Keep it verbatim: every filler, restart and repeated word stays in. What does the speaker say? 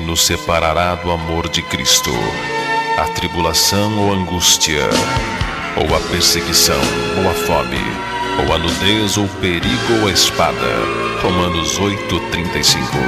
nos separará do amor de Cristo? A tribulação ou angústia, ou a perseguição, ou a fome, ou a nudez, ou o perigo, ou a espada. Romanos oito, trinta e cinco.